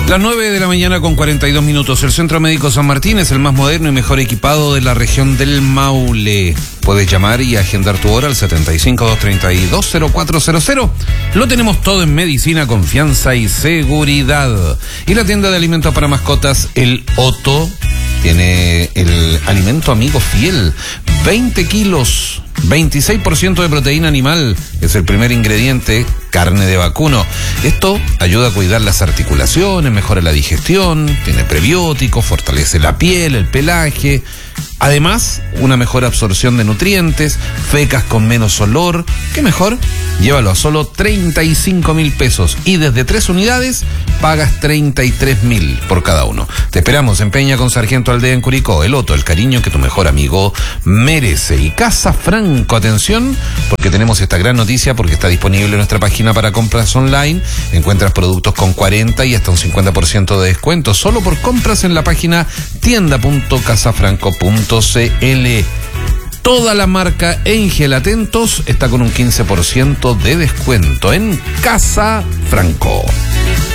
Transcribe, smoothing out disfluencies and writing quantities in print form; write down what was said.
Las 9 de la mañana con 42 minutos. El Centro Médico San Martín es el más moderno y mejor equipado de la región del Maule. Puedes llamar y agendar tu hora al 75-232-0400. Lo tenemos todo en medicina, confianza y seguridad. Y la tienda de alimentos para mascotas, el Otto, tiene el alimento amigo fiel. 20 kilos, 26% de proteína animal. Es el primer ingrediente, carne de vacuno. Esto ayuda a cuidar las articulaciones, mejora la digestión, tiene prebióticos, fortalece la piel, el pelaje. Además, una mejor absorción de nutrientes, fecas con menos olor. ¿Qué mejor? Llévalo a solo 35.000 pesos y desde 3 unidades pagas 33.000 por cada uno. Te esperamos en Peña con Sargento Aldea en Curicó. El Otto, el cariño que tu mejor amigo merece. Y Casa Franco, atención, porque tenemos esta gran noticia, porque está disponible en nuestra página para compras online. Encuentras productos con 40 y hasta un 50% de descuento solo por compras en la página tienda.casafranco.cl. Toda la marca Engel, atentos, está con un 15% de descuento en Casa Franco.